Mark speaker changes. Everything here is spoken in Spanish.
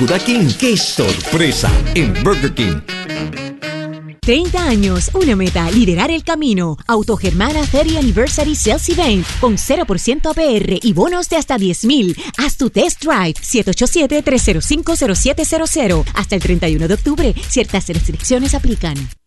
Speaker 1: King, ¡qué sorpresa! En Burger King.
Speaker 2: 30 años, una meta, liderar el camino. Autogermana 30 Anniversary Sales Event con 0% APR y bonos de hasta 10,000. Haz tu test drive 787-305-0700 hasta el 31 de octubre. Ciertas restricciones aplican.